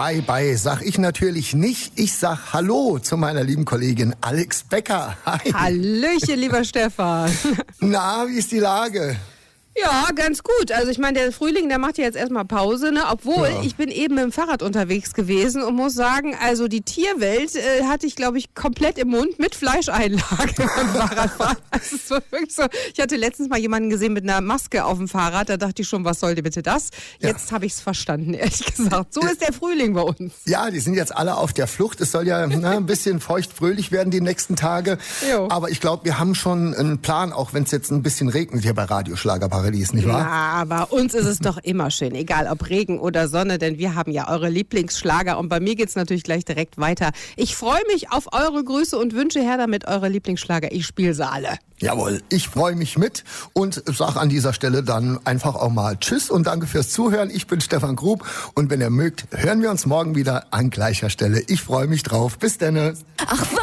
Bye, sag ich natürlich nicht. Ich sag Hallo zu meiner lieben Kollegin Alex Becker. Hi. Hallöchen, lieber Stefan. Na, wie ist die Lage? Ja, ganz gut. Also ich meine, der Frühling, der macht ja jetzt erstmal Pause, ne? Obwohl, ich bin eben mit dem Fahrrad unterwegs gewesen und muss sagen, also die Tierwelt hatte ich, glaube ich, komplett im Mund mit Fleischeinlage beim Fahrradfahren. Das ist wirklich so. Ich hatte letztens mal jemanden gesehen mit einer Maske auf dem Fahrrad, da dachte ich schon, was sollte bitte das? Jetzt habe ich es verstanden, ehrlich gesagt. So ist der Frühling bei uns. Ja, die sind jetzt alle auf der Flucht. Es soll ja ein bisschen feuchtfröhlich werden die nächsten Tage. Jo. Aber ich glaube, wir haben schon einen Plan, auch wenn es jetzt ein bisschen regnet hier bei Radio Schlagerparadies, nicht wahr? Ja, bei uns ist es doch immer schön, egal ob Regen oder Sonne, denn wir haben ja eure Lieblingsschlager und bei mir geht's natürlich gleich direkt weiter. Ich freue mich auf eure Grüße und wünsche her damit eure Lieblingsschlager. Ich spiele sie alle. Jawohl, ich freue mich mit und sage an dieser Stelle dann einfach auch mal Tschüss und danke fürs Zuhören. Ich bin Stefan Grub und wenn ihr mögt, hören wir uns morgen wieder an gleicher Stelle. Ich freue mich drauf. Bis dann. Ach,